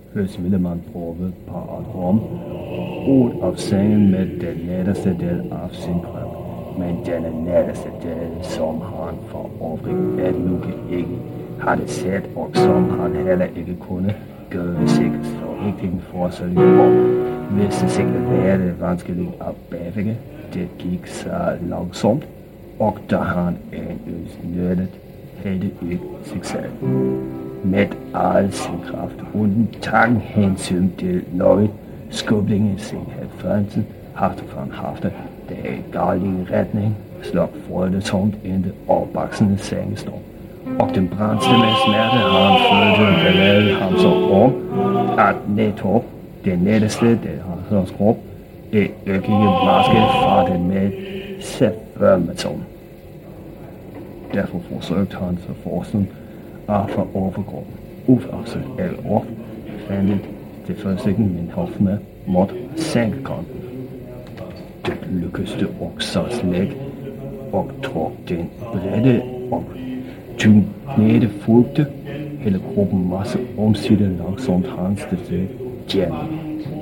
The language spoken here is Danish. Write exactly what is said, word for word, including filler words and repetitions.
Høst ville man prøve paradrom ud af sengen med den nederste del af sin prøve. Men denne nederste del, som han for øvrigt at lukke ikke havde set, og som han heller ikke kunne gøre sikkert så rigtig en forsøg på, hvis det sikkert være det vanskeligt at bævige. Det gik så langsomt, og da han en nøddet havde ikke sig selv. Med al sin kraft, uden tagen hensyn til noget, skubbningen sin halvfemsen, hafte han hafte, det gale retning, slog frøde tomt ind det overbaksende sengestorm. Og den brændste med smerte han følte, der lavede ham så om, at netop det netteste, det har hans krop, det økige maske fra den med selvfølelsen. Derfor forsøgte han så forsen at få overgrunden. Ufakset eller op, fandt det første min hoffende måtte sænke kanten. Det lykkedes det også slet, og tråk den bredde og tyngde fugte hele kroppen masse omsider langsomt hans til det.